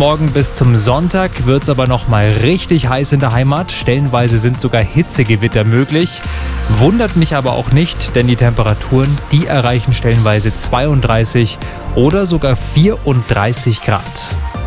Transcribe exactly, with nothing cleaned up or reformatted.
morgen bis zum Sonntag wird es aber noch mal richtig heiß in der Heimat. Stellenweise sind sogar Hitzegewitter möglich. Wundert mich aber auch nicht, denn die Temperaturen, die erreichen stellenweise zweiunddreißig oder sogar vierunddreißig Grad.